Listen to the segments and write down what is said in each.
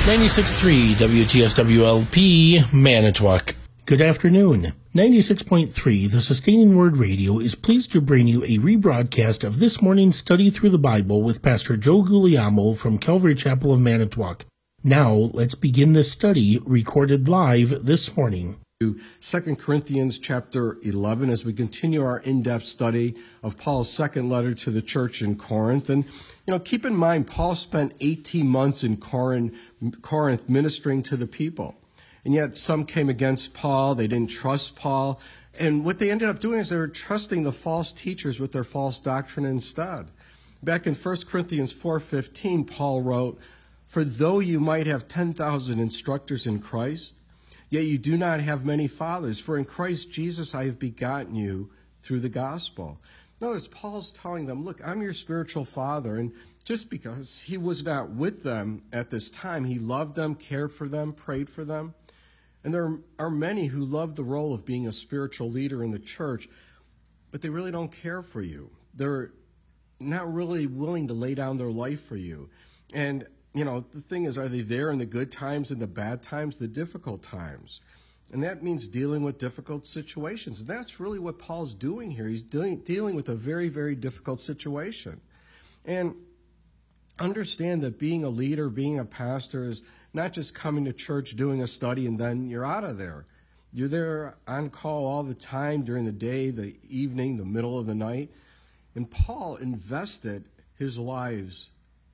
96.3 WTSWLP, Manitowoc. Good afternoon. 96.3, the Sustaining Word Radio, is pleased to bring you a rebroadcast of this morning's study through the Bible with Pastor Joe Guglielmo from Calvary Chapel of Manitowoc. Now, let's begin this study, recorded live this morning. 2 Corinthians chapter 11 as we continue our in-depth study of Paul's second letter to the church in Corinth. And, keep in mind, Paul spent 18 months in Corinth ministering to the people. And yet some came against Paul. They didn't trust Paul. And what they ended up doing is they were trusting the false teachers with their false doctrine instead. Back in 1 Corinthians 4:15, Paul wrote, "For though you might have 10,000 instructors in Christ, yet you do not have many fathers, for in Christ Jesus I have begotten you through the gospel." Notice Paul's telling them, look, I'm your spiritual father, and just because he was not with them at this time, he loved them, cared for them, prayed for them. And there are many who love the role of being a spiritual leader in the church, but they really don't care for you. They're not really willing to lay down their life for you. And the thing is, are they there in the good times and the bad times, the difficult times? And that means dealing with difficult situations. And that's really what Paul's doing here. He's dealing with a very, very difficult situation. And understand that being a leader, being a pastor is not just coming to church, doing a study, and then you're out of there. You're there on call all the time during the day, the evening, the middle of the night. And Paul invested his life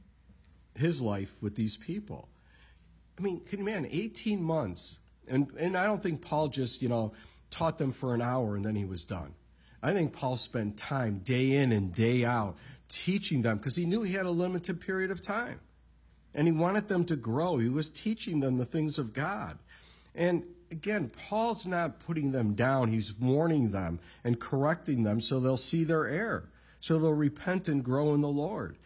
with these people. I mean, can you imagine 18 months? And I don't think Paul just, taught them for an hour and then he was done. I think Paul spent time day in and day out teaching them because he knew he had a limited period of time. And he wanted them to grow. He was teaching them the things of God. And again, Paul's not putting them down. He's warning them and correcting them so they'll see their error, so they'll repent and grow in the Lord.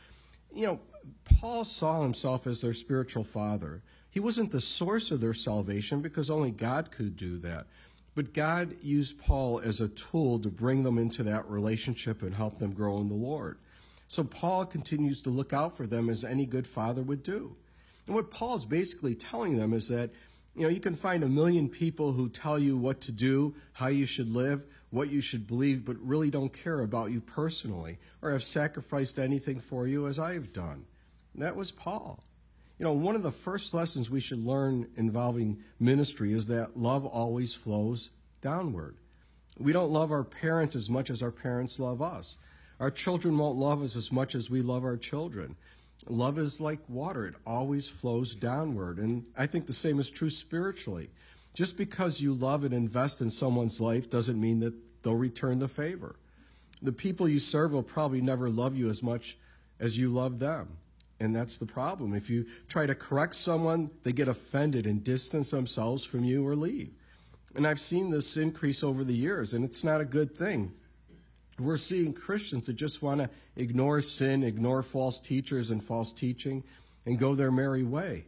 Paul saw himself as their spiritual father. He wasn't the source of their salvation because only God could do that. But God used Paul as a tool to bring them into that relationship and help them grow in the Lord. So Paul continues to look out for them as any good father would do. And what Paul's basically telling them is that, you can find 1 million people who tell you what to do, how you should live, what you should believe, but really don't care about you personally or have sacrificed anything for you as I have done. And that was Paul. One of the first lessons we should learn involving ministry is that love always flows downward. We don't love our parents as much as our parents love us. Our children won't love us as much as we love our children. Love is like water. It always flows downward. And I think the same is true spiritually. Just because you love and invest in someone's life doesn't mean that they'll return the favor. The people you serve will probably never love you as much as you love them. And that's the problem. If you try to correct someone, they get offended and distance themselves from you or leave. And I've seen this increase over the years, and it's not a good thing. We're seeing Christians that just want to ignore sin, ignore false teachers and false teaching, and go their merry way.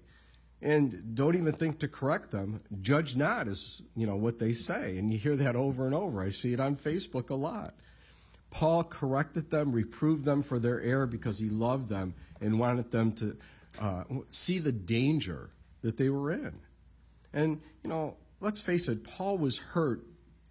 And don't even think to correct them. Judge not is, what they say. And you hear that over and over. I see it on Facebook a lot. Paul corrected them, reproved them for their error because he loved them and wanted them to see the danger that they were in. And, let's face it, Paul was hurt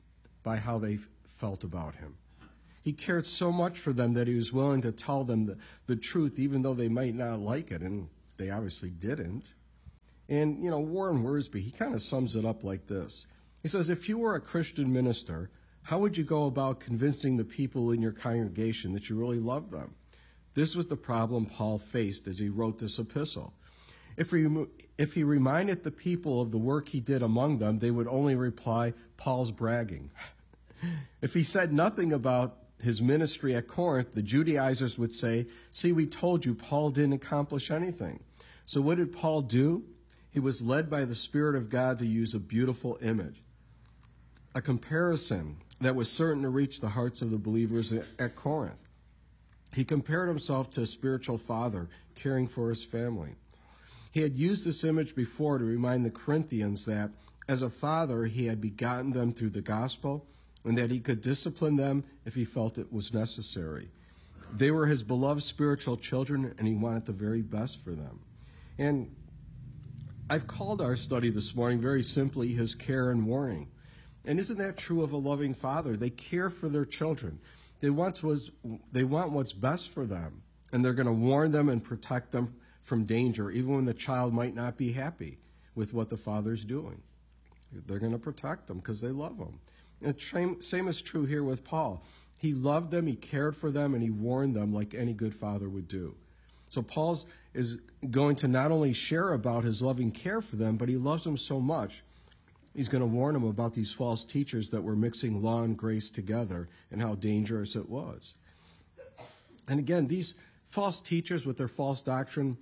by how they felt about him. He cared so much for them that he was willing to tell them the truth, even though they might not like it, and they obviously didn't. And, Warren Wiersbe, he kind of sums it up like this. He says, if you were a Christian minister, how would you go about convincing the people in your congregation that you really love them? This was the problem Paul faced as he wrote this epistle. If he reminded the people of the work he did among them, they would only reply, Paul's bragging. If he said nothing about his ministry at Corinth, the Judaizers would say, see, we told you Paul didn't accomplish anything. So what did Paul do? He was led by the Spirit of God to use a beautiful image, a comparison that was certain to reach the hearts of the believers at Corinth. He compared himself to a spiritual father caring for his family. He had used this image before to remind the Corinthians that as a father, he had begotten them through the gospel and that he could discipline them if he felt it was necessary. They were his beloved spiritual children, and he wanted the very best for them. And I've called our study this morning very simply His care and warning. And isn't that true of a loving father? They care for their children. They want what's best for them, and they're going to warn them and protect them from danger, even when the child might not be happy with what the father's doing. They're going to protect them because they love them. And the same is true here with Paul. He loved them, he cared for them, and he warned them like any good father would do. So Paul is going to not only share about his loving care for them, but he loves them so much, he's going to warn them about these false teachers that were mixing law and grace together and how dangerous it was. And again, these false teachers with their false doctrine,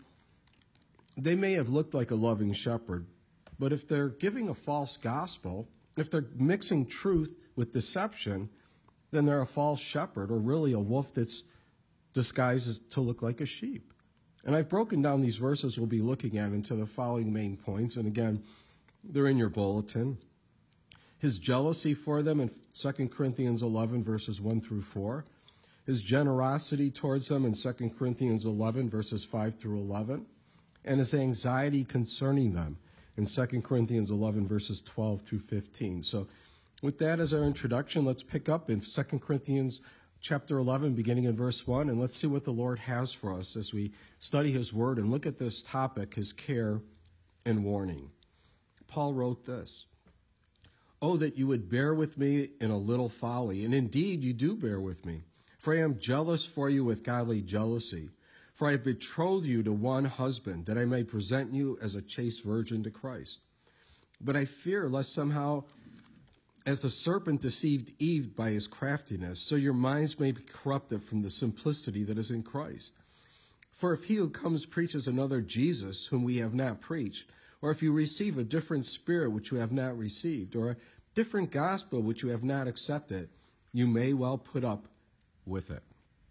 they may have looked like a loving shepherd, but if they're giving a false gospel, if they're mixing truth with deception, then they're a false shepherd, or really a wolf that's disguised to look like a sheep. And I've broken down these verses we'll be looking at into the following main points. And again, they're in your bulletin. His jealousy for them in 2 Corinthians 11, verses 1 through 4. His generosity towards them in 2 Corinthians 11, verses 5 through 11. And his anxiety concerning them in 2 Corinthians 11, verses 12 through 15. So with that as our introduction, let's pick up in 2 Corinthians chapter 11, beginning in verse 1, and let's see what the Lord has for us as we study his word and look at this topic, his care and warning. Paul wrote this, "Oh, that you would bear with me in a little folly, and indeed you do bear with me. For I am jealous for you with godly jealousy. For I have betrothed you to one husband, that I may present you as a chaste virgin to Christ. But I fear lest somehow, as the serpent deceived Eve by his craftiness, so your minds may be corrupted from the simplicity that is in Christ. For if he who comes preaches another Jesus, whom we have not preached, or if you receive a different spirit which you have not received, or a different gospel which you have not accepted, you may well put up with it."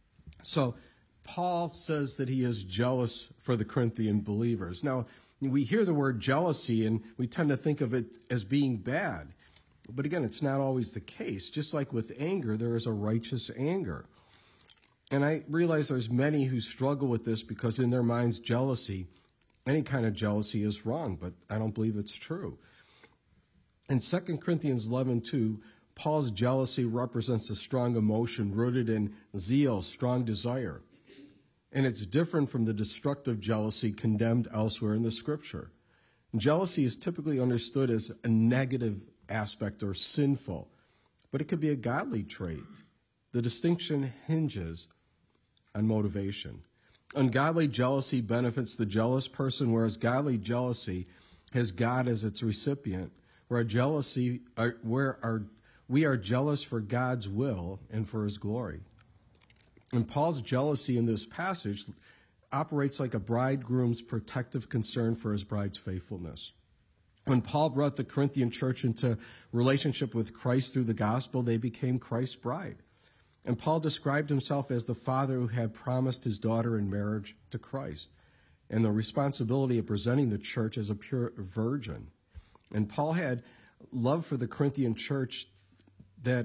So Paul says that he is jealous for the Corinthian believers. Now, we hear the word jealousy and we tend to think of it as being bad. But again, it's not always the case. Just like with anger, there is a righteous anger. And I realize there's many who struggle with this because in their minds, jealousy, any kind of jealousy is wrong, but I don't believe it's true. In 2 Corinthians 11:2, Paul's jealousy represents a strong emotion rooted in zeal, strong desire. And it's different from the destructive jealousy condemned elsewhere in the scripture. Jealousy is typically understood as a negative aspect or sinful, but it could be a godly trait. The distinction hinges on motivation. Ungodly jealousy benefits the jealous person, whereas godly jealousy has God as its recipient, where we are jealous for God's will and for his glory. And Paul's jealousy in this passage operates like a bridegroom's protective concern for his bride's faithfulness. When Paul brought the Corinthian church into relationship with Christ through the gospel, they became Christ's bride. And Paul described himself as the father who had promised his daughter in marriage to Christ, and the responsibility of presenting the church as a pure virgin. And Paul had love for the Corinthian church that,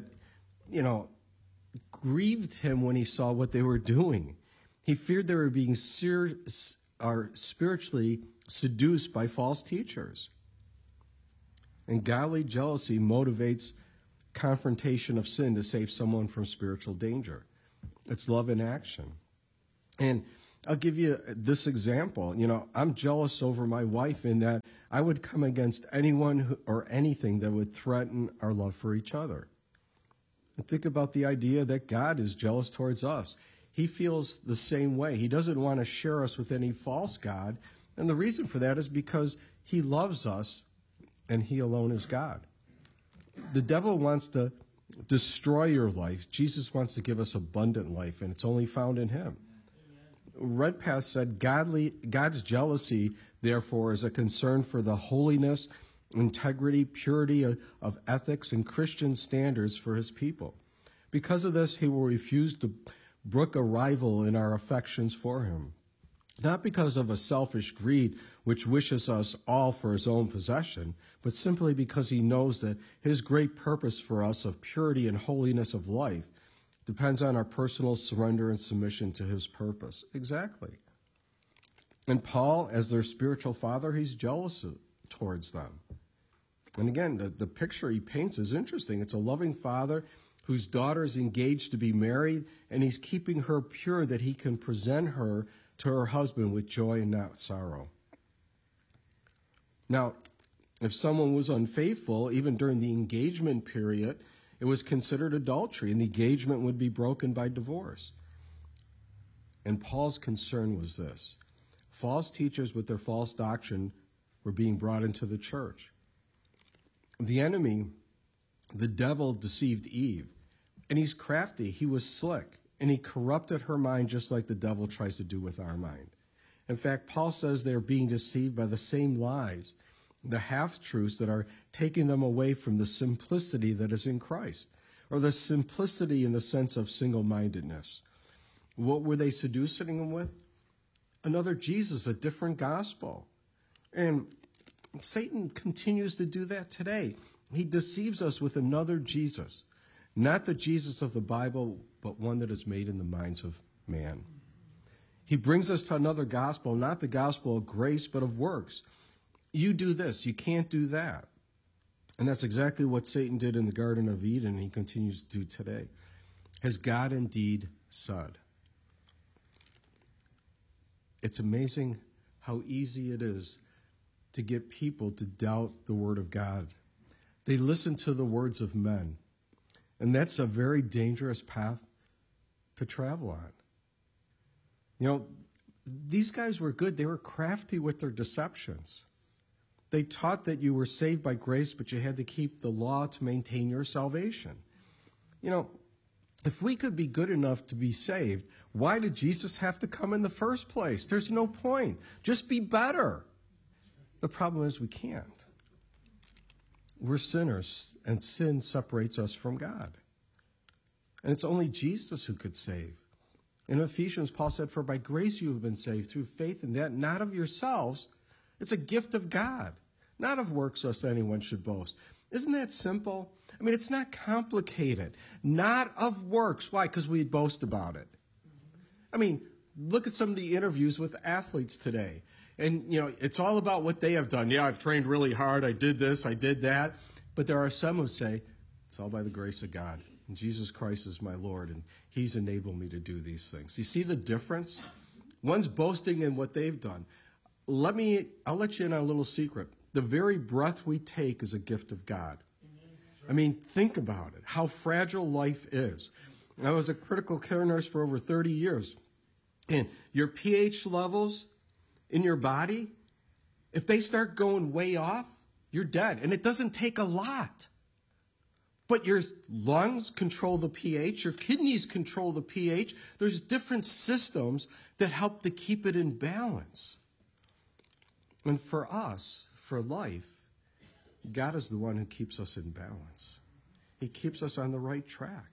grieved him when he saw what they were doing. He feared they were being spiritually seduced by false teachers. And godly jealousy motivates confrontation of sin to save someone from spiritual danger. It's love in action. And I'll give you this example. I'm jealous over my wife in that I would come against anyone or anything that would threaten our love for each other. And think about the idea that God is jealous towards us. He feels the same way. He doesn't want to share us with any false god. And the reason for that is because he loves us and he alone is God. The devil wants to destroy your life. Jesus wants to give us abundant life, and it's only found in him. Redpath said, God's jealousy, therefore, is a concern for the holiness, integrity, purity of ethics, and Christian standards for his people. Because of this, he will refuse to brook a rival in our affections for him. Not because of a selfish greed which wishes us all for his own possession, but simply because he knows that his great purpose for us of purity and holiness of life depends on our personal surrender and submission to his purpose. Exactly. And Paul, as their spiritual father, he's jealous towards them. And again, the picture he paints is interesting. It's a loving father whose daughter is engaged to be married, and he's keeping her pure that he can present her to her husband with joy and not sorrow. Now, if someone was unfaithful, even during the engagement period, it was considered adultery, and the engagement would be broken by divorce. And Paul's concern was this. False teachers with their false doctrine were being brought into the church. The enemy, the devil, deceived Eve, and he's crafty. He was slick, and he corrupted her mind just like the devil tries to do with our mind. In fact, Paul says they're being deceived by the same lies, the half-truths that are taking them away from the simplicity that is in Christ, or the simplicity in the sense of single-mindedness. What were they seducing them with? Another Jesus, a different gospel. And Satan continues to do that today. He deceives us with another Jesus, not the Jesus of the Bible, but one that is made in the minds of man. He brings us to another gospel, not the gospel of grace, but of works. You do this, you can't do that. And that's exactly what Satan did in the Garden of Eden, and he continues to do today. Has God indeed said? It's amazing how easy it is to get people to doubt the Word of God. They listen to the words of men. And that's a very dangerous path to travel on. You know, these guys were good. They were crafty with their deceptions. They taught that you were saved by grace, but you had to keep the law to maintain your salvation. You know, if we could be good enough to be saved, why did Jesus have to come in the first place? There's no point. Just be better. The problem is we can't. We're sinners, and sin separates us from God. And it's only Jesus who could save. In Ephesians, Paul said, "For by grace you have been saved through faith in that, not of yourselves. It's a gift of God, not of works, lest anyone should boast." Isn't that simple? I mean, it's not complicated. Not of works. Why? Because we boast about it. I mean, look at some of the interviews with athletes today. And, you know, it's all about what they have done. Yeah, I've trained really hard. I did this. I did that. But there are some who say, it's all by the grace of God. And Jesus Christ is my Lord, and he's enabled me to do these things. You see the difference? One's boasting in what they've done. I'll let you in on a little secret. The very breath we take is a gift of God. I mean, think about it, how fragile life is. I was a critical care nurse for over 30 years. And your pH levels in your body, if they start going way off, you're dead. And it doesn't take a lot. But your lungs control the pH, your kidneys control the pH. There's different systems that help to keep it in balance. And for us, for life, God is the one who keeps us in balance. He keeps us on the right track.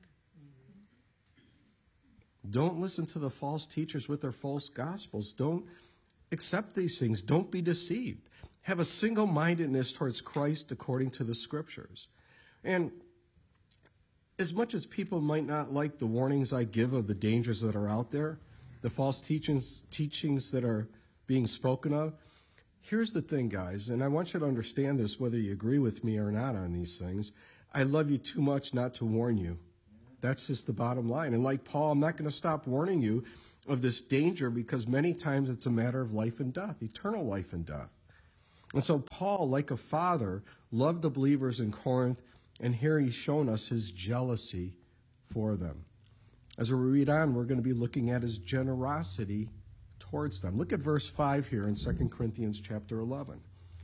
Don't listen to the false teachers with their false gospels. Don't accept these things. Don't be deceived. Have a single-mindedness towards Christ according to the Scriptures. And as much as people might not like the warnings I give of the dangers that are out there, the false teachings that are being spoken of, here's the thing, guys, and I want you to understand this, whether you agree with me or not on these things. I love you too much not to warn you. That's just the bottom line. And like Paul, I'm not going to stop warning you of this danger because many times it's a matter of life and death, eternal life and death. And so Paul, like a father, loved the believers in Corinth, and here he's shown us his jealousy for them. As we read on, we're going to be looking at his generosity towards them. Look at verse 5 here in 2 Corinthians chapter 11.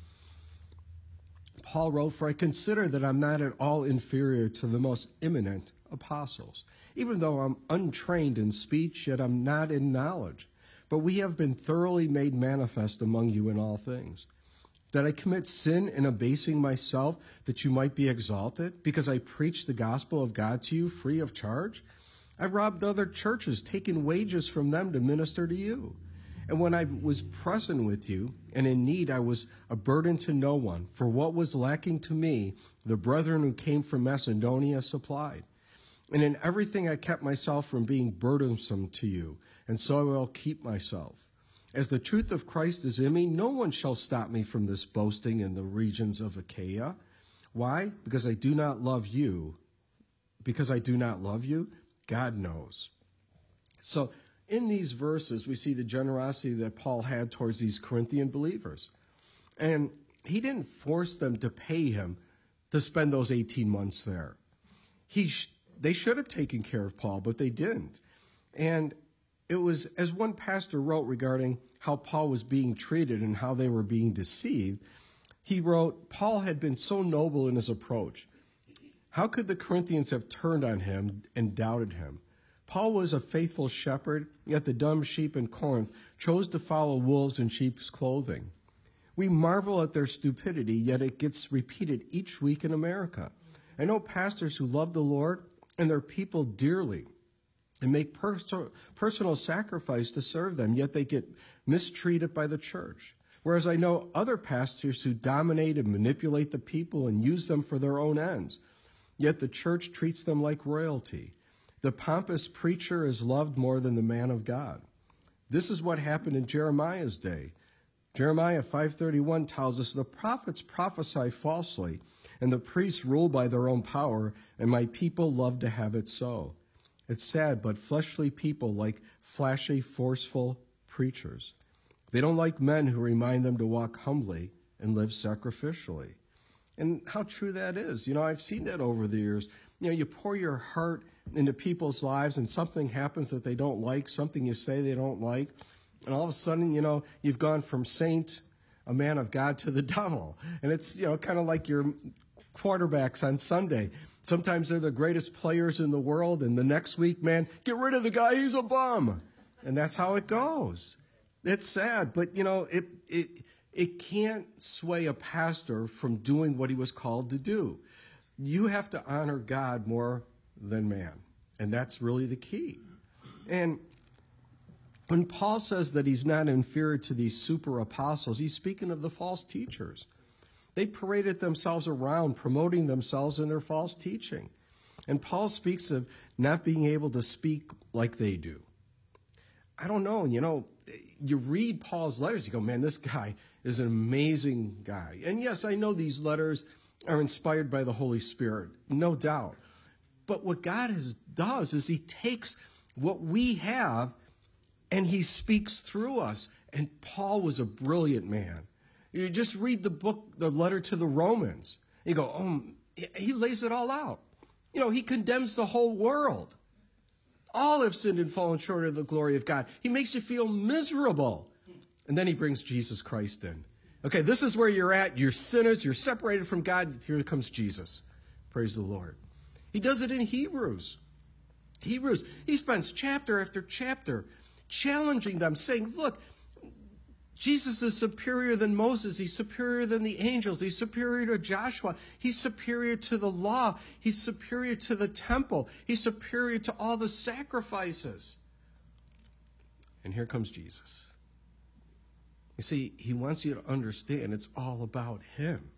Paul wrote, "For I consider that I'm not at all inferior to the most eminent apostles. Even though I'm untrained in speech, yet I'm not in knowledge. But we have been thoroughly made manifest among you in all things. Did I commit sin in abasing myself that you might be exalted, because I preached the gospel of God to you free of charge? I robbed other churches, taking wages from them to minister to you. And when I was present with you and in need, I was a burden to no one. For what was lacking to me, the brethren who came from Macedonia supplied. And in everything I kept myself from being burdensome to you, and so I will keep myself. As the truth of Christ is in me, no one shall stop me from this boasting in the regions of Achaia. Why? Because I do not love you. Because I do not love you, God knows. So in these verses, we see the generosity that Paul had towards these Corinthian believers. And he didn't force them to pay him to spend those 18 months there. They should have taken care of Paul, but they didn't. And it was, as one pastor wrote regarding how Paul was being treated and how they were being deceived, he wrote, Paul had been so noble in his approach. How could the Corinthians have turned on him and doubted him? Paul was a faithful shepherd, yet the dumb sheep in Corinth chose to follow wolves in sheep's clothing. We marvel at their stupidity, yet it gets repeated each week in America. I know pastors who love the Lord and their people dearly and make personal sacrifice to serve them, yet they get mistreated by the church. Whereas I know other pastors who dominate and manipulate the people and use them for their own ends, yet the church treats them like royalty. The pompous preacher is loved more than the man of God. This is what happened in Jeremiah's day. Jeremiah 5:31 tells us, the prophets prophesy falsely, and the priests rule by their own power, and my people love to have it so. It's sad, but fleshly people like flashy, forceful preachers. They don't like men who remind them to walk humbly and live sacrificially. And how true that is. I've seen that over the years. You pour your heart into people's lives and something happens that they don't like, something you say they don't like. And all of a sudden, you've gone from saint, a man of God, to the devil. And it's, kind of like your quarterbacks on Sunday. Sometimes they're the greatest players in the world. And the next week, man, get rid of the guy, he's a bum. And that's how it goes. It's sad, but, it can't sway a pastor from doing what he was called to do. You have to honor God more than man. And that's really the key. And when Paul says that he's not inferior to these super apostles, he's speaking of the false teachers. They paraded themselves around, promoting themselves in their false teaching. And Paul speaks of not being able to speak like they do. I don't know, you read Paul's letters, you go, man, this guy is an amazing guy. And yes, I know these letters are inspired by the Holy Spirit, no doubt. But what God does is he takes what we have and he speaks through us. And Paul was a brilliant man. You just read the letter to the Romans. You go, he lays it all out. He condemns the whole world. All have sinned and fallen short of the glory of God. He makes you feel miserable. And then he brings Jesus Christ in. Okay, this is where you're at. You're sinners. You're separated from God. Here comes Jesus. Praise the Lord. He does it in Hebrews. He spends chapter after chapter challenging them, saying, look, Jesus is superior than Moses. He's superior than the angels. He's superior to Joshua. He's superior to the law. He's superior to the temple. He's superior to all the sacrifices. And here comes Jesus. You see, he wants you to understand it's all about him.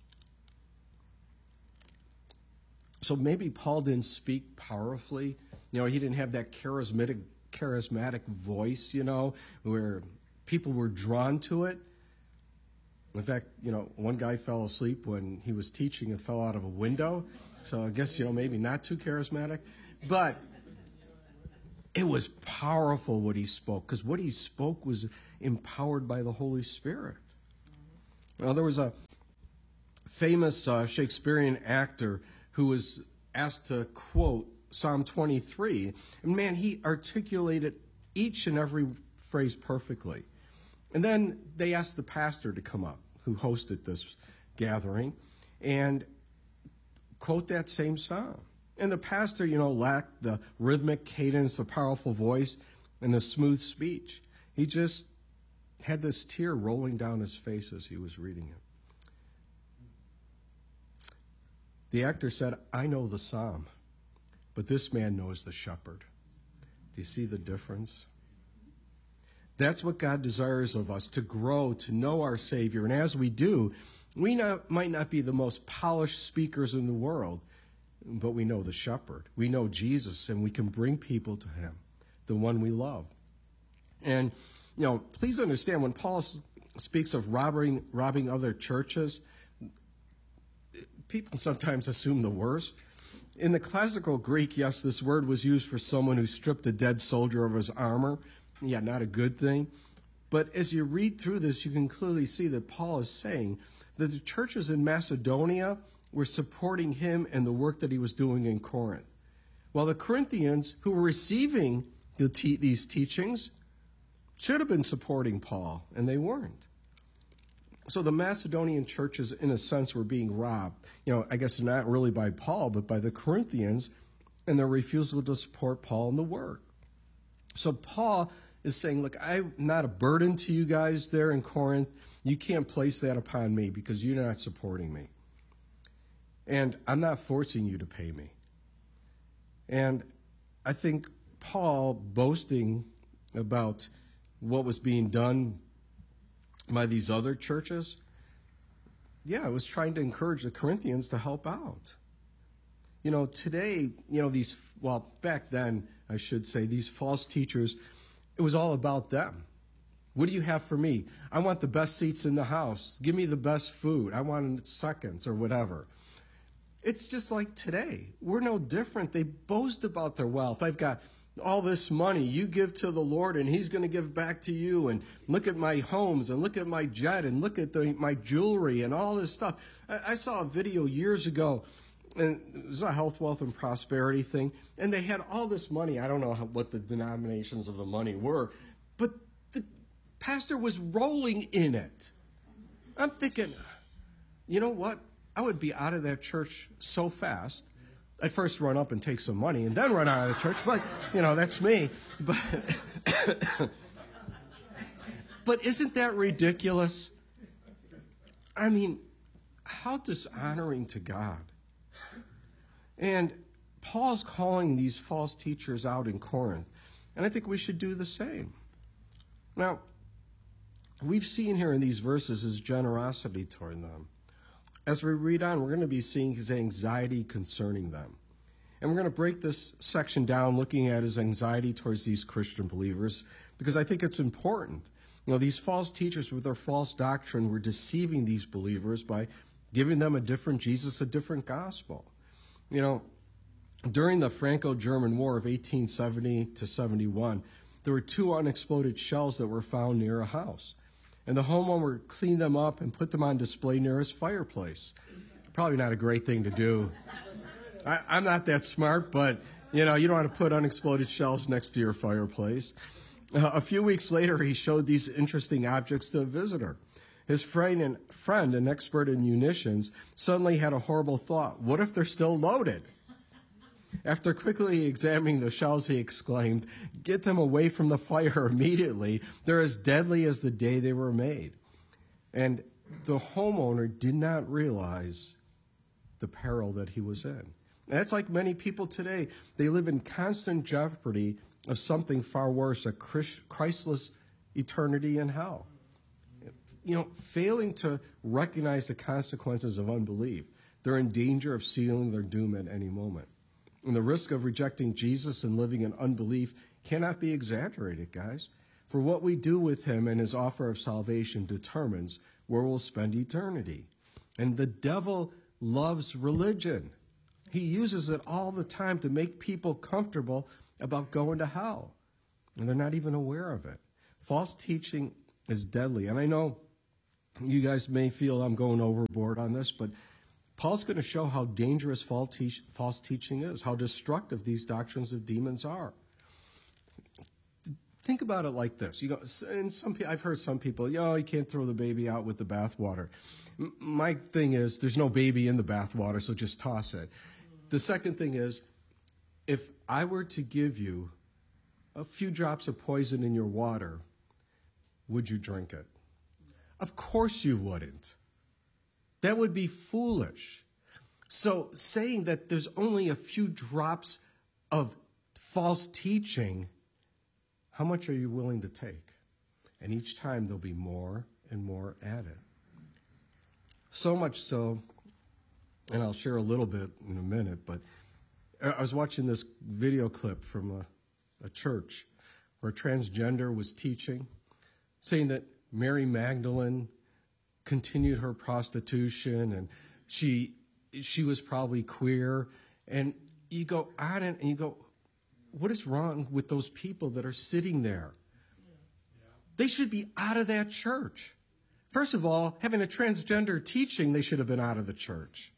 So maybe Paul didn't speak powerfully. He didn't have that charismatic voice, where people were drawn to it. In fact, one guy fell asleep when he was teaching and fell out of a window. So I guess, maybe not too charismatic. But it was powerful what he spoke, because what he spoke was empowered by the Holy Spirit. Now, there was a famous Shakespearean actor who was asked to quote Psalm 23. And man, he articulated each and every phrase perfectly. And then they asked the pastor to come up, who hosted this gathering, and quote that same psalm. And the pastor, lacked the rhythmic cadence, the powerful voice, and the smooth speech. He just had this tear rolling down his face as he was reading it. The actor said, I know the psalm, but this man knows the shepherd. Do you see the difference? That's what God desires of us, to grow, to know our Savior. And as we do, we might not be the most polished speakers in the world, but we know the shepherd. We know Jesus, and we can bring people to him, the one we love. And, please understand, when Paul speaks of robbing other churches, people sometimes assume the worst. In the classical Greek, yes, this word was used for someone who stripped a dead soldier of his armor. Yeah, not a good thing. But as you read through this, you can clearly see that Paul is saying that the churches in Macedonia were supporting him and the work that he was doing in Corinth. While the Corinthians, who were receiving these teachings, should have been supporting Paul, and they weren't. So the Macedonian churches, in a sense, were being robbed. I guess not really by Paul, but by the Corinthians and their refusal to support Paul in the work. So Paul is saying, look, I'm not a burden to you guys there in Corinth. You can't place that upon me because you're not supporting me. And I'm not forcing you to pay me. And I think Paul boasting about what was being done by these other churches, I was trying to encourage the Corinthians to help out. Today, back then, I should say, these false teachers, it was all about them. What do you have for me? I want the best seats in the house. Give me the best food. I want seconds or whatever. It's just like today. We're no different. They boast about their wealth. I've got all this money. You give to the Lord and he's going to give back to you. And look at my homes and look at my jet and look at my jewelry and all this stuff. I saw a video years ago, and it was a health, wealth, and prosperity thing. And they had all this money. I don't know what the denominations of the money were, but the pastor was rolling in it. I'm thinking, you know what? I would be out of that church so fast. I'd first run up and take some money and then run out of the church. But, that's me. But isn't that ridiculous? I mean, how dishonoring to God. And Paul's calling these false teachers out in Corinth. And I think we should do the same. Now, we've seen here in these verses his generosity toward them. As we read on, we're going to be seeing his anxiety concerning them. And we're going to break this section down looking at his anxiety towards these Christian believers because I think it's important. These false teachers with their false doctrine were deceiving these believers by giving them a different Jesus, a different gospel. During the Franco-German War of 1870 to 71, there were 2 unexploded shells that were found near a house. And the homeowner cleaned them up and put them on display near his fireplace. Probably not a great thing to do. I'm not that smart, but, you don't want to put unexploded shells next to your fireplace. A few weeks later, he showed these interesting objects to a visitor. His friend, an expert in munitions, suddenly had a horrible thought. What if they're still loaded? After quickly examining the shells, he exclaimed, "Get them away from the fire immediately. They're as deadly as the day they were made." And the homeowner did not realize the peril that he was in. And that's like many people today. They live in constant jeopardy of something far worse, a Christless eternity in hell. Failing to recognize the consequences of unbelief, they're in danger of sealing their doom at any moment. And the risk of rejecting Jesus and living in unbelief cannot be exaggerated, guys. For what we do with him and his offer of salvation determines where we'll spend eternity. And the devil loves religion. He uses it all the time to make people comfortable about going to hell. And they're not even aware of it. False teaching is deadly. And I know you guys may feel I'm going overboard on this, but Paul's going to show how dangerous false teaching is, how destructive these doctrines of demons are. Think about it like this. I've heard some people, you can't throw the baby out with the bathwater. My thing is, there's no baby in the bathwater, so just toss it. The second thing is, if I were to give you a few drops of poison in your water, would you drink it? Of course you wouldn't. That would be foolish. So saying that there's only a few drops of false teaching, how much are you willing to take? And each time there'll be more and more added. So much so, and I'll share a little bit in a minute, but I was watching this video clip from a church where a transgender was teaching. saying that Mary Magdalene continued her prostitution and she was probably queer. And you go on and you go, what is wrong with those people that are sitting there? They should be out of that church. First of all, having a transgender teaching, they should have been out of the church.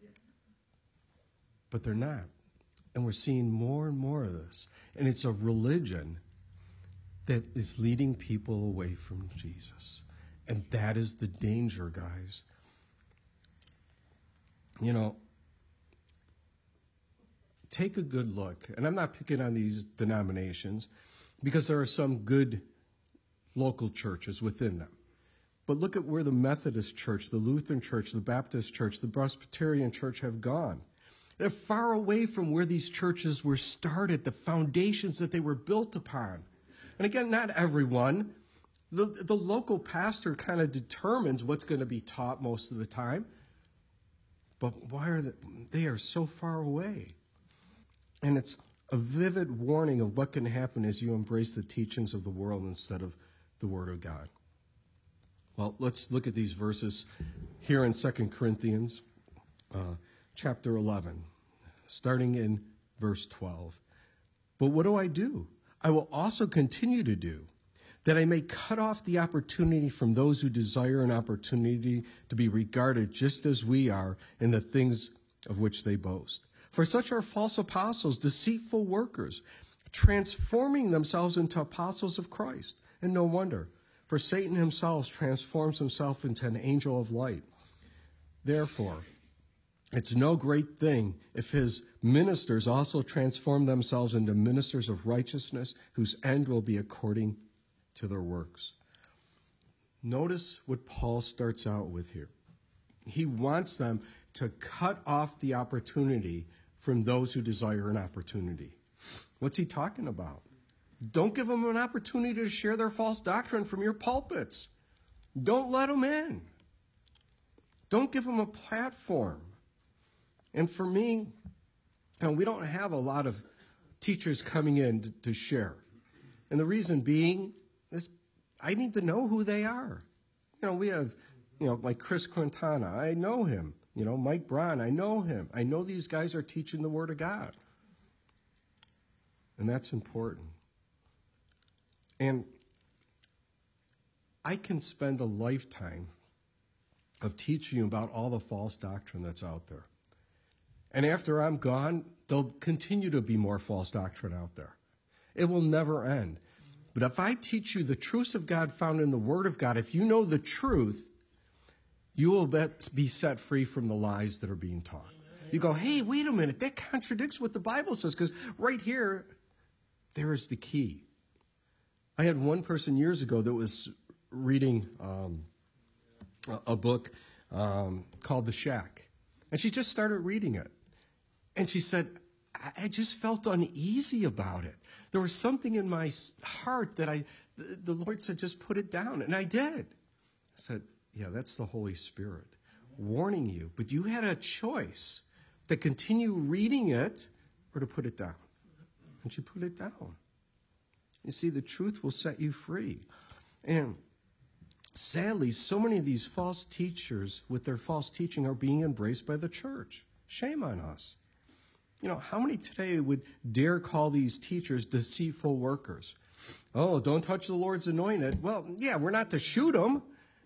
But they're not. And we're seeing more and more of this. And it's a religion that is leading people away from Jesus. And that is the danger, guys. You know, take a good look. And I'm not picking on these denominations because there are some good local churches within them. But look at where the Methodist Church, the Lutheran Church, the Baptist Church, the Presbyterian Church have gone. They're far away from where these churches were started, the foundations that they were built upon. And again, not everyone. The local pastor kind of determines what's going to be taught most of the time. But they are so far away. And it's a vivid warning of what can happen as you embrace the teachings of the world instead of the Word of God. Well, let's look at these verses here in 2 Corinthians chapter 11, starting in verse 12. But what do? I will also continue to do, that I may cut off the opportunity from those who desire an opportunity to be regarded just as we are in the things of which they boast. For such are false apostles, deceitful workers, transforming themselves into apostles of Christ. And no wonder, for Satan himself transforms himself into an angel of light. Therefore, it's no great thing if his ministers also transform themselves into ministers of righteousness, whose end will be according to their works. Notice what Paul starts out with here. He wants them to cut off the opportunity from those who desire an opportunity. What's he talking about? Don't give them an opportunity to share their false doctrine from your pulpits. Don't let them in. Don't give them a platform. And for me, we don't have a lot of teachers coming in to share. And the reason being is I need to know who they are. We have, like Chris Quintana. I know him. Mike Braun, I know him. I know these guys are teaching the Word of God. And that's important. And I can spend a lifetime of teaching you about all the false doctrine that's out there. And after I'm gone, there'll continue to be more false doctrine out there. It will never end. But if I teach you the truths of God found in the Word of God, if you know the truth, you will be set free from the lies that are being taught. You go, hey, wait a minute, that contradicts what the Bible says, because right here, there is the key. I had one person years ago that was reading a book called The Shack. And she just started reading it. And she said, I just felt uneasy about it. There was something in my heart that the Lord said, just put it down. And I did. I said, yeah, that's the Holy Spirit warning you. But you had a choice to continue reading it or to put it down. And she put it down. You see, the truth will set you free. And sadly, so many of these false teachers with their false teaching are being embraced by the church. Shame on us. How many today would dare call these teachers deceitful workers? Oh, don't touch the Lord's anointed. Well, yeah, we're not to shoot them,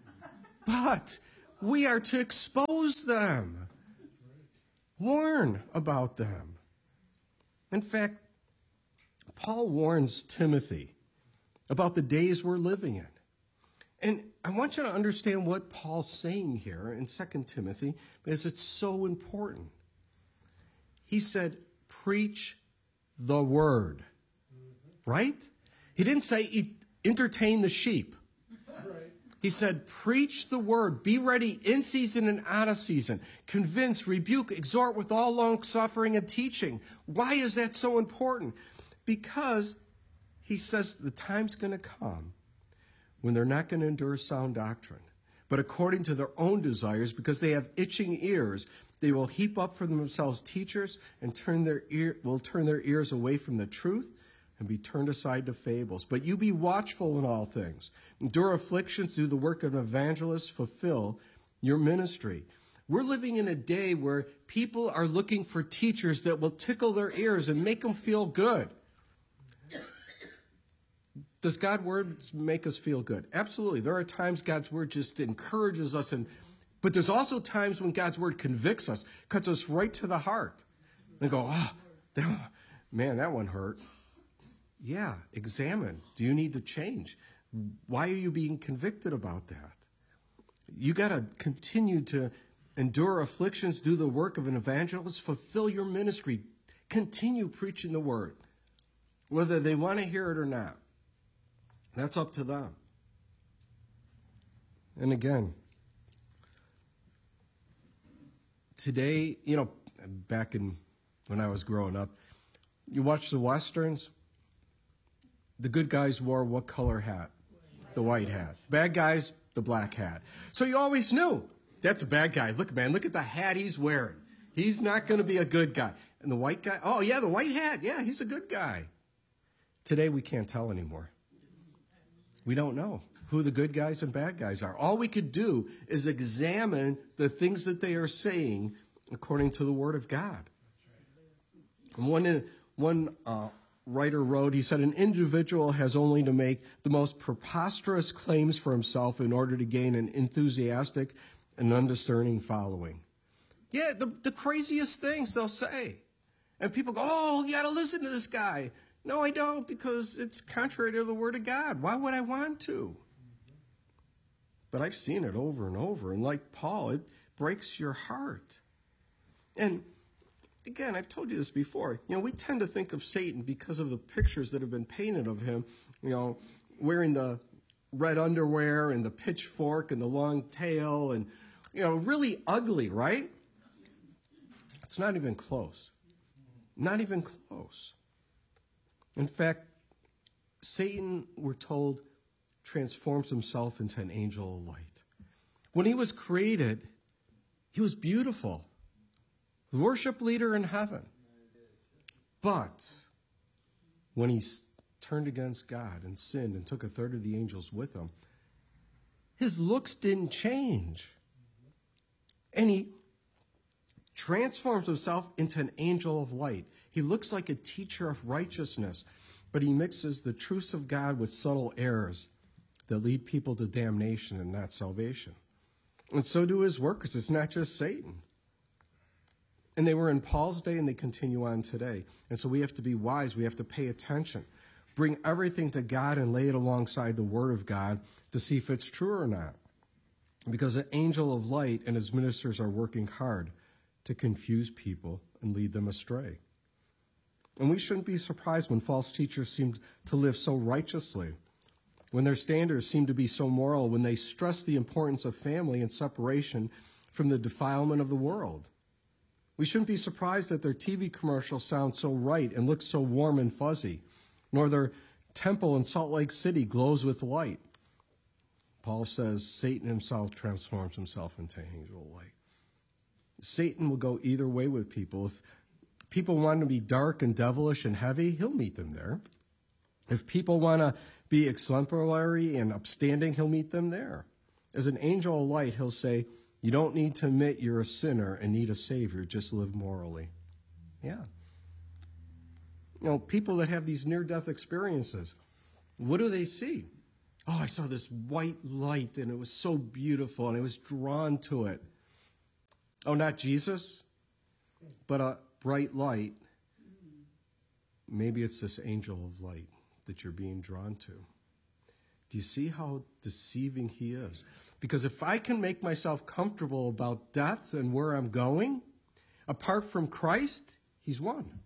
but we are to expose them. Warn about them. In fact, Paul warns Timothy about the days we're living in. And I want you to understand what Paul's saying here in 2 Timothy, because it's so important. He said, preach the word. Right? He didn't say entertain the sheep. He said, preach the word. Be ready in season and out of season. Convince, rebuke, exhort with all long suffering and teaching. Why is that so important? Because he says the time's going to come when they're not going to endure sound doctrine, but according to their own desires, because they have itching ears, they will heap up for themselves teachers and will turn their ears away from the truth and be turned aside to fables. But you be watchful in all things. Endure afflictions, do the work of an evangelist, fulfill your ministry. We're living in a day where people are looking for teachers that will tickle their ears and make them feel good. Does God's word make us feel good? Absolutely. There are times God's word just encourages us, but there's also times when God's word convicts us, cuts us right to the heart. And go, man, that one hurt. Yeah, examine. Do you need to change? Why are you being convicted about that? You got to continue to endure afflictions, do the work of an evangelist, fulfill your ministry, continue preaching the word, whether they want to hear it or not. That's up to them. And again, today, back when I was growing up, you watch the Westerns, the good guys wore what color hat? The white hat. Bad guys, the black hat. So you always knew, that's a bad guy. Look, man, look at the hat he's wearing. He's not going to be a good guy. And the white guy, oh yeah, the white hat, yeah, he's a good guy. Today we can't tell anymore. We don't know who the good guys and bad guys are. All we could do is examine the things that they are saying according to the Word of God. And one writer wrote, he said, an individual has only to make the most preposterous claims for himself in order to gain an enthusiastic and undiscerning following. Yeah, the craziest things they'll say. And people go, oh, you got to listen to this guy. No, I don't, because it's contrary to the Word of God. Why would I want to? But I've seen it over and over. And like Paul, it breaks your heart. And again, I've told you this before. We tend to think of Satan because of the pictures that have been painted of him, wearing the red underwear and the pitchfork and the long tail and, really ugly, right? It's not even close. Not even close. In fact, Satan, we're told, transforms himself into an angel of light. When he was created, he was beautiful. The worship leader in heaven. But when he turned against God and sinned and took a third of the angels with him, his looks didn't change. And he transforms himself into an angel of light. He looks like a teacher of righteousness, but he mixes the truths of God with subtle errors that lead people to damnation and not salvation. And so do his workers. It's not just Satan. And they were in Paul's day and they continue on today. And so we have to be wise. We have to pay attention. Bring everything to God and lay it alongside the Word of God to see if it's true or not. Because an angel of light and his ministers are working hard to confuse people and lead them astray. And we shouldn't be surprised when false teachers seem to live so righteously, when their standards seem to be so moral, when they stress the importance of family and separation from the defilement of the world. We shouldn't be surprised that their TV commercials sound so right and look so warm and fuzzy, nor their temple in Salt Lake City glows with light. Paul says Satan himself transforms himself into an angel of light. Satan will go either way with people. If people want to be dark and devilish and heavy, he'll meet them there. If people want to be exemplary and upstanding, he'll meet them there. As an angel of light, he'll say, you don't need to admit you're a sinner and need a Savior, just live morally. Yeah. People that have these near-death experiences, what do they see? Oh, I saw this white light and it was so beautiful and I was drawn to it. Oh, not Jesus, but a bright light. Maybe it's this angel of light that you're being drawn to. Do you see how deceiving he is? Because if I can make myself comfortable about death and where I'm going, apart from Christ, he's won.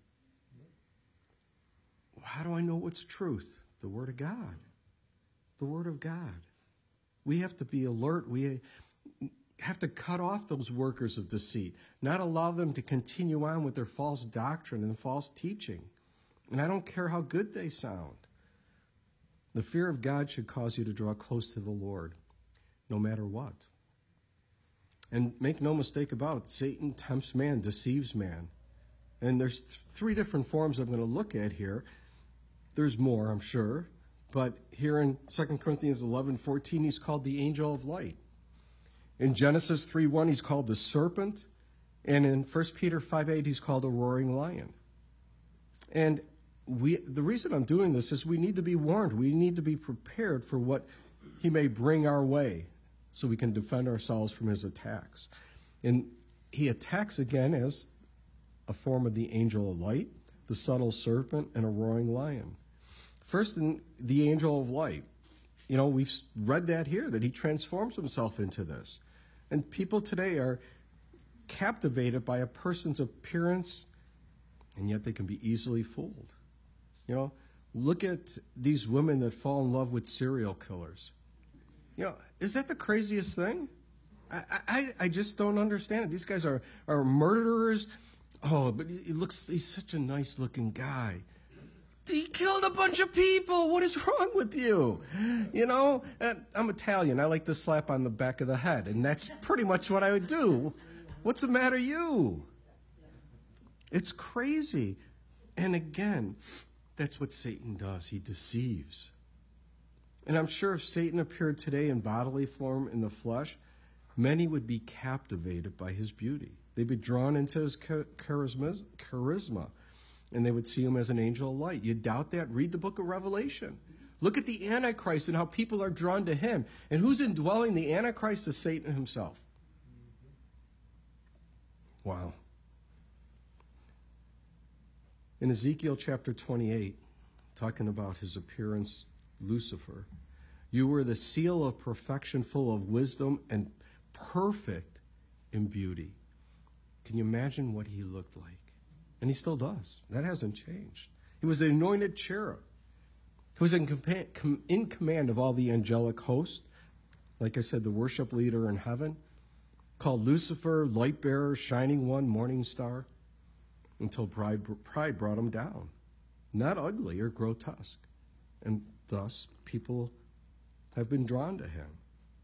How do I know what's truth? The Word of God. The Word of God. We have to be alert. We have to cut off those workers of deceit, not allow them to continue on with their false doctrine and false teaching. And I don't care how good they sound. The fear of God should cause you to draw close to the Lord, no matter what. And make no mistake about it, Satan tempts man, deceives man. And there's three different forms I'm going to look at here. There's more, I'm sure. But here in 2 Corinthians 11:14, he's called the angel of light. In Genesis 3:1, he's called the serpent. And in 1 Peter 5:8, he's called a roaring lion. And the reason I'm doing this is we need to be warned. We need to be prepared for what he may bring our way so we can defend ourselves from his attacks. And he attacks again as a form of the angel of light, the subtle serpent, and a roaring lion. First, in the angel of light. We've read that here, that he transforms himself into this. And people today are captivated by a person's appearance, and yet they can be easily fooled. Look at these women that fall in love with serial killers. Is that the craziest thing? I just don't understand it. These guys are murderers. Oh, but he's such a nice looking guy. He killed a bunch of people. What is wrong with you? I'm Italian. I like to slap on the back of the head, and that's pretty much what I would do. What's the matter, you? It's crazy. And again, that's what Satan does. He deceives. And I'm sure if Satan appeared today in bodily form in the flesh, many would be captivated by his beauty. They'd be drawn into his charisma, and they would see him as an angel of light. You doubt that? Read the book of Revelation. Look at the Antichrist and how people are drawn to him. And who's indwelling the Antichrist is Satan himself. Wow. In Ezekiel chapter 28, talking about his appearance, Lucifer, you were the seal of perfection, full of wisdom and perfect in beauty. Can you imagine what he looked like? And he still does. That hasn't changed. He was the anointed cherub. He was in command of all the angelic host. Like I said, the worship leader in heaven, called Lucifer, light bearer, shining one, morning star, until pride brought him down. Not ugly or grotesque. And thus, people have been drawn to him.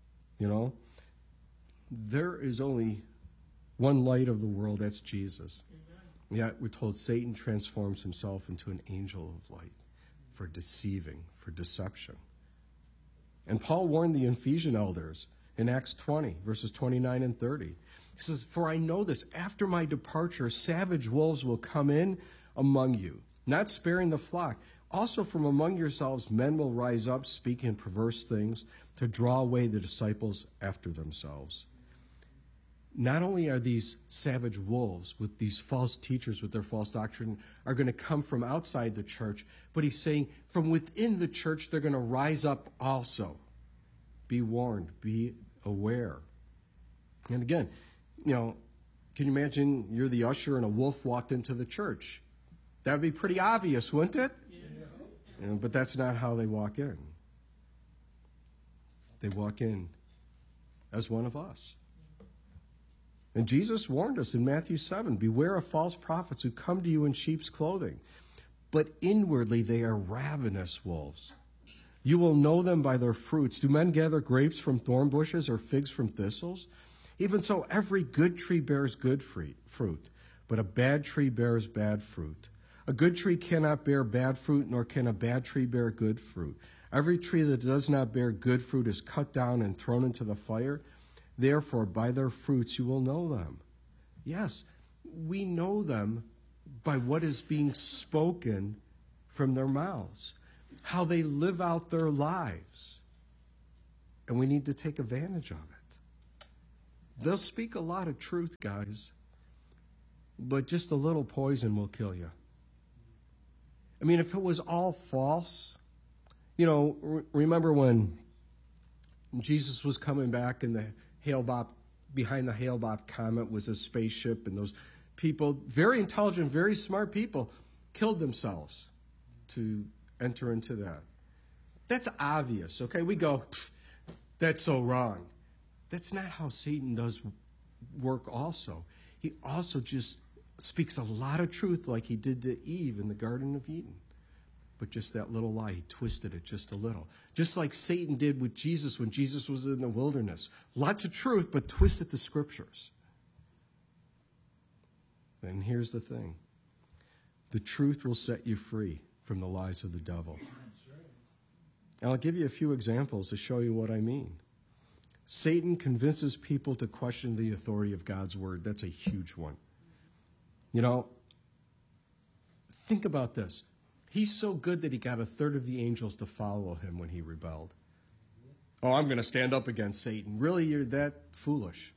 There is only one light of the world, that's Jesus. Yet we're told Satan transforms himself into an angel of light for deceiving, for deception. And Paul warned the Ephesian elders in Acts 20, verses 29 and 30. He says, "For I know this, after my departure, savage wolves will come in among you, not sparing the flock. Also from among yourselves men will rise up, speaking perverse things, to draw away the disciples after themselves." Not only are these savage wolves with these false teachers with their false doctrine are going to come from outside the church, but he's saying from within the church they're going to rise up also. Be warned, be aware. And again, can you imagine you're the usher and a wolf walked into the church? That would be pretty obvious, wouldn't it? Yeah. But that's not how they walk in. They walk in as one of us. And Jesus warned us in Matthew 7, "Beware of false prophets who come to you in sheep's clothing, but inwardly they are ravenous wolves. You will know them by their fruits. Do men gather grapes from thorn bushes or figs from thistles? Even so, every good tree bears good fruit, but a bad tree bears bad fruit. A good tree cannot bear bad fruit, nor can a bad tree bear good fruit. Every tree that does not bear good fruit is cut down and thrown into the fire. Therefore, by their fruits you will know them." Yes, we know them by what is being spoken from their mouths, how they live out their lives. And we need to take advantage of it. They'll speak a lot of truth, guys, but just a little poison will kill you. I mean, if it was all false, remember when Jesus was coming back and behind the Hale-Bopp comet was a spaceship, and those people, very intelligent, very smart people, killed themselves to enter into that. That's obvious, okay? We go, that's so wrong. That's not how Satan does work also. He also just speaks a lot of truth like he did to Eve in the Garden of Eden. But just that little lie, he twisted it just a little. Just like Satan did with Jesus when Jesus was in the wilderness. Lots of truth, but twisted the scriptures. And here's the thing. The truth will set you free. from the lies of the devil. And I'll give you a few examples to show you what I mean. Satan convinces people to question the authority of God's word. That's a huge one. You know, think about this. He's so good that he got a third of the angels to follow him when he rebelled. Oh, I'm going to stand up against Satan. Really, you're that foolish?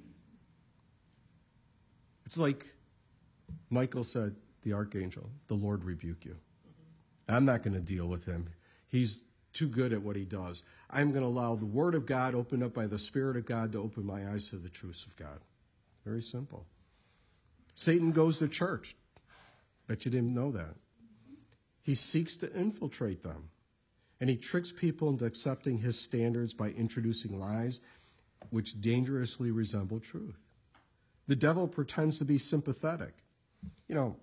It's like Michael said, the archangel, the Lord rebuke you. I'm not going to deal with him. He's too good at what he does. I'm going to allow the word of God opened up by the Spirit of God to open my eyes to the truths of God. Very simple. Satan goes to church. Bet you didn't know that. He seeks to infiltrate them. And he tricks people into accepting his standards by introducing lies which dangerously resemble truth. The devil pretends to be sympathetic. You know,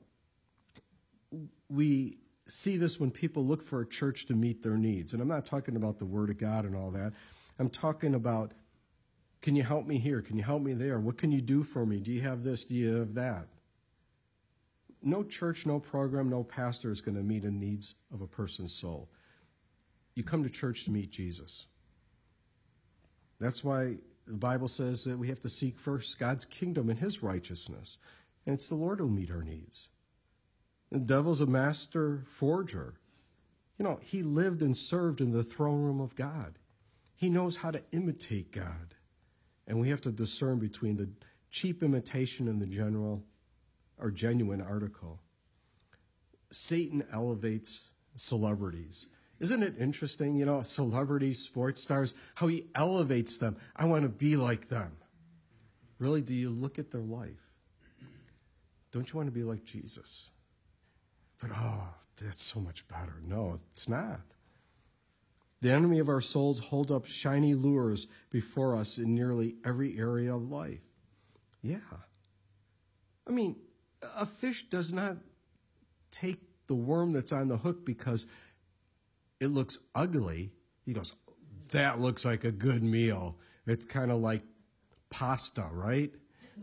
we see this when people look for a church to meet their needs. And I'm not talking about the Word of God and all that. I'm talking about, can you help me here? Can you help me there? What can you do for me? Do you have this? Do you have that? No church, no program, no pastor is going to meet the needs of a person's soul. You come to church to meet Jesus. That's why the Bible says that we have to seek first God's kingdom and his righteousness. And it's the Lord who will meet our needs. The devil's a master forger. You know, he lived and served in the throne room of God. He knows how to imitate God. And we have to discern between the cheap imitation and the general or genuine article. Satan elevates celebrities. Isn't it interesting, you know, celebrities, sports stars, how he elevates them? I want to be like them. Really, do you look at their life? Don't you want to be like Jesus? But, oh, that's so much better. No, it's not. The enemy of our souls holds up shiny lures before us in nearly every area of life. Yeah. I mean, a fish does not take the worm that's on the hook because it looks ugly. He goes, that looks like a good meal. It's kind of like pasta, right?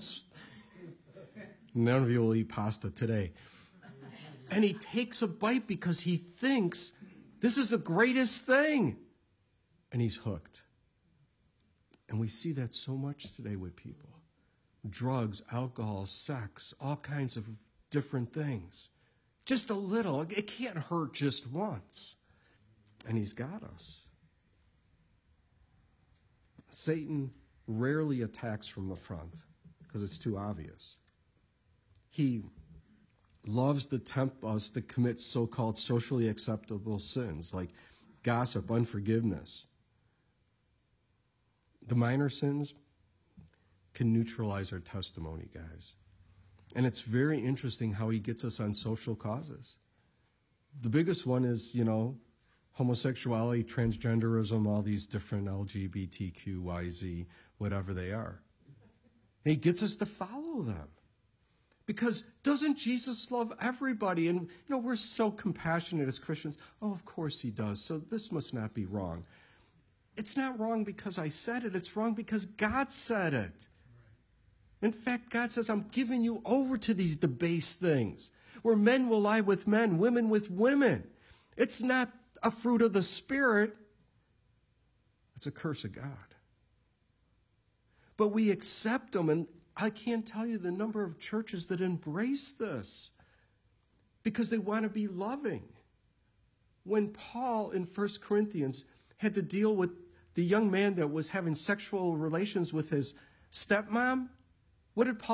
None of you will eat pasta today. And he takes a bite because he thinks this is the greatest thing. And he's hooked. And we see that so much today with people. Drugs, alcohol, sex, all kinds of different things. Just a little. It can't hurt just once. And he's got us. Satan rarely attacks from the front because it's too obvious. He loves to tempt us to commit so-called socially acceptable sins like gossip, unforgiveness. The minor sins can neutralize our testimony, guys. And it's very interesting how he gets us on social causes. The biggest one is, you know, homosexuality, transgenderism, all these different LGBTQ, YZ, whatever they are. And he gets us to follow them. Because doesn't Jesus love everybody? And, you know, we're so compassionate as Christians. Oh, of course he does. So this must not be wrong. It's not wrong because I said it. It's wrong because God said it. In fact, God says, I'm giving you over to these debased things where men will lie with men, women with women. It's not a fruit of the Spirit. It's a curse of God. But we accept them, and I can't tell you the number of churches that embrace this because they want to be loving. When Paul in 1 Corinthians had to deal with the young man that was having sexual relations with his stepmom, what did Paul